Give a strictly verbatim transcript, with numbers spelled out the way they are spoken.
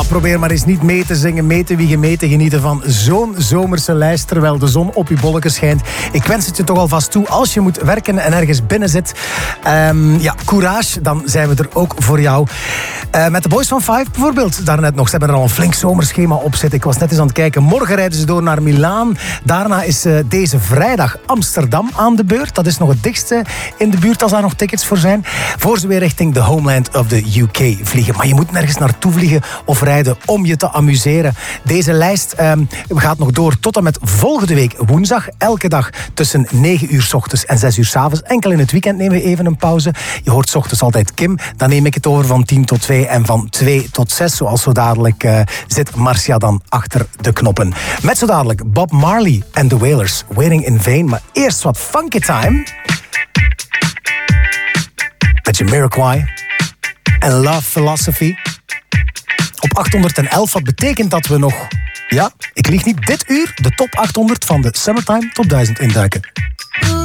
probeer maar eens niet mee te zingen, mee te wiegen, mee te genieten van zo'n zomerse lijst terwijl de zon op je bolleken schijnt. Ik wens het je toch alvast toe als je moet werken en ergens binnen zit. Um, ja, courage, dan zijn we er ook voor jou. Uh, met de Boys van Five bijvoorbeeld, daarnet nog. Ze hebben er al een flink zomerschema op zitten. Ik was net eens aan het kijken. Morgen rijden ze door naar Milaan. Daarna is uh, deze vrijdag Amsterdam aan de beurt. Dat is nog het dichtste in de buurt als daar nog tickets voor zijn. Voor ze weer richting de homeland of the U K vliegen. Maar je moet nergens naartoe vliegen of rijden om je te amuseren. Deze lijst um, gaat nog door tot en met volgende week woensdag. Elke dag tussen negen uur 's ochtends en zes uur 's avonds. Enkel in het weekend nemen we even een pauze. Je hoort 's ochtends altijd Kim. Dan neem ik het over van tien tot twee en van twee tot zes. Zoals zo dadelijk uh, zit Marcia dan achter de knoppen. Met zo dadelijk Bob Marley en The Wailers. Waiting in Vain. Maar eerst wat funky time. Met Jamiroquai en Love Philosophy. Op achthonderdelf, wat betekent dat we nog... Ja, ik lieg niet, dit uur de top achthonderd van de Summertime Top duizend induiken.